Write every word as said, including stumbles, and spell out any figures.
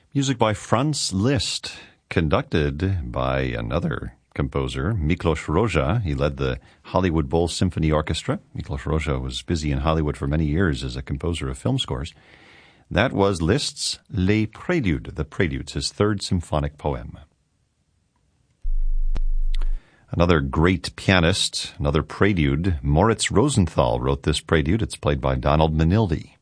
Music by Franz Liszt, conducted by another composer, Miklos Rozsa. He led the Hollywood Bowl Symphony Orchestra. Miklos Rozsa was busy in Hollywood for many years as a composer of film scores. That was Liszt's Les Préludes, the Preludes, his third symphonic poem. Another great pianist, another prelude, Moritz Rosenthal wrote this prelude. It's played by Donald Manildi.